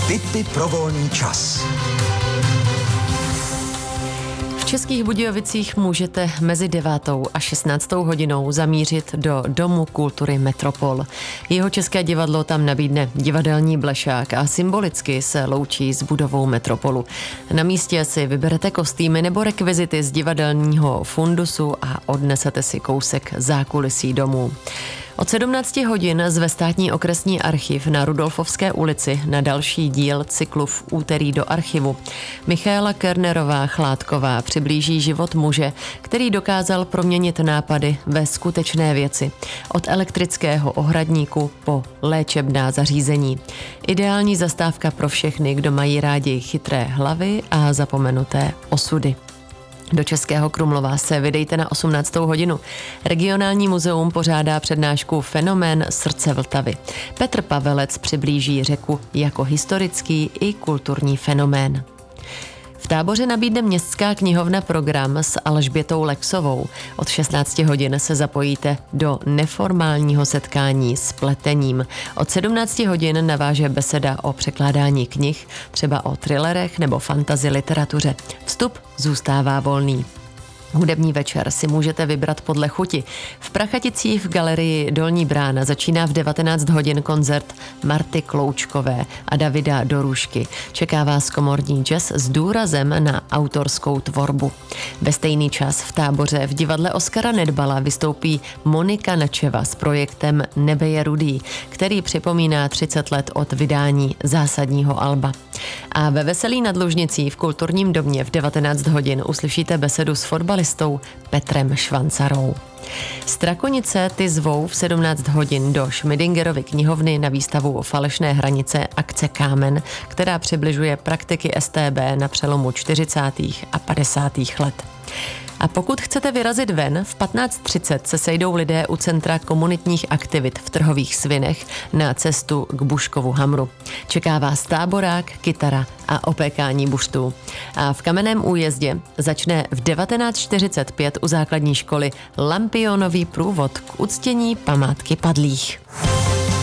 Tipy pro volný čas. V Českých Budějovicích můžete mezi 9. a 16. hodinou zamířit do Domu kultury Metropol. Jeho české divadlo tam nabídne divadelní blešák a symbolicky se loučí s budovou Metropolu. Na místě si vyberete kostýmy nebo rekvizity z divadelního fundusu a odnesete si kousek zákulisí domů. Od 17 hodin zve Státní okresní archiv na Rudolfovské ulici na další díl cyklu V úterý do archivu. Michaela Kernerová Chládková přiblíží život muže, který dokázal proměnit nápady ve skutečné věci. Od elektrického ohradníku po léčebná zařízení. Ideální zastávka pro všechny, kdo mají rádi chytré hlavy a zapomenuté osudy. Do Českého Krumlova se vydejte na 18. hodinu. Regionální muzeum pořádá přednášku Fenomén srdce Vltavy. Petr Pavelec přiblíží řeku jako historický i kulturní fenomén. V Táboře nabídne Městská knihovna program s Alžbětou Lexovou. Od 16 hodin se zapojíte do neformálního setkání s pletením. Od 17 hodin naváže beseda o překládání knih, třeba o thrillerech nebo fantasy literatuře. Vstup zůstává volný. Hudební večer si můžete vybrat podle chuti. V Prachaticích v galerii Dolní brána začíná v 19 hodin koncert Marty Kloučkové a Davida Dorůžky. Čeká vás komorní jazz s důrazem na autorskou tvorbu. Ve stejný čas v Táboře v divadle Oskara Nedbala vystoupí Monika Nečeva s projektem Nebe je rudý, který připomíná 30 let od vydání zásadního alba. A ve Veselí nad Lužnicí v Kulturním domě v 19 hodin uslyšíte besedu s fotbalistou Petrem Švancarou. Strakonice ty zvou v 17 hodin do Šmidingerovy knihovny na výstavu Falešné hranice akce Kámen, která přibližuje praktiky STB na přelomu 40. a 50. let. A pokud chcete vyrazit ven, v 15:30 se sejdou lidé u Centra komunitních aktivit v Trhových Svinech na cestu k Buškovu hamru. Čeká vás táborák, kytara a opékání buštů. A v Kamenném Újezdě začne v 19:45 u základní školy lampionový průvod k uctění památky padlých.